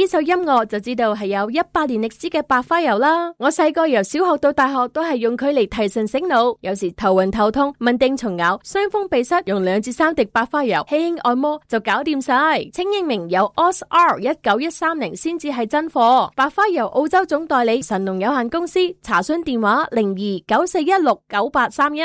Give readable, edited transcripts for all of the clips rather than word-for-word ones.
呢首音樂就知道係有100年歷史嘅白花油啦。我細個由小學到大學都係用佢嚟提神醒腦，有時頭暈頭痛、蚊叮蟲咬、傷風鼻塞，用2至3滴白花油輕輕按摩就搞掂晒。請認明有 OSR19130先至係真貨。白花油澳洲總代理神農有限公司，查詢電話0294169831。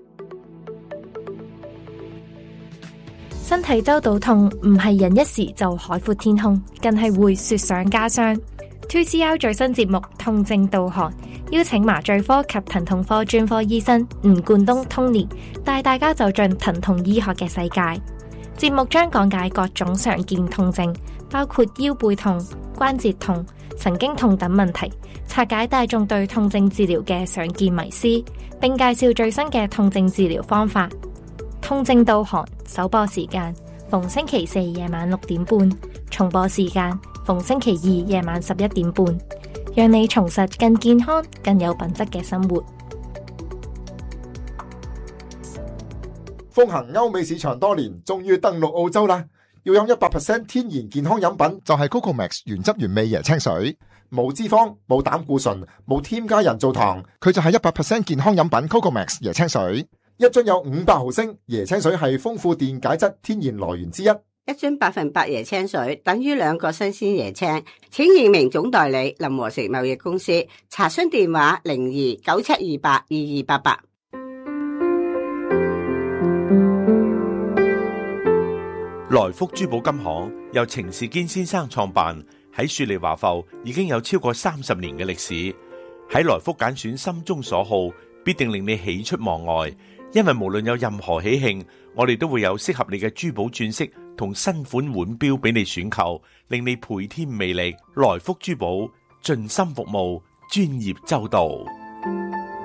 身體周到痛唔係人一時就海闊天空，更係會雪上加霜。2CR 最新節目《痛症導航》，邀請麻醉科及疼痛科專科醫生吳冠東 Tony 帶大家走進疼痛醫學嘅世界。節目將講解各種常見痛症，包括腰背痛、關節痛、神經痛等問題，拆解大眾對痛症治療嘅常見迷思，並介紹最新嘅痛症治療方法。痛症導航首播時間逢星期4夜晚6點半，重播時間逢星期2夜晚11點半，讓你重拾更健康、更有品質嘅生活。 風行歐美市場多年，終於登陸澳洲啦！要飲 100% 天然健康飲品， 就係 CocoMax 原汁原味椰青水， 冇脂肪、冇膽固醇、冇添加人造糖， 佢就係 100% 健康飲品 CocoMax 椰青水。 一樽有500毫升，椰青水係豐富電解質天然來源之一。 一樽100%椰青水等於2個新鮮椰青，請認明總代理林和成貿易公司，查詢電話0297282288。 來福珠寶金行由程士堅先生創辦，喺雪梨華埠已經有超過30年嘅歷史。喺來福揀選心中所好，必定令你喜出望外。因為無論有任何喜慶，我哋都會有適合你嘅珠寶鑽飾同新款腕錶俾你選購，令你倍添魅力。來福珠寶盡心服務，專業周到。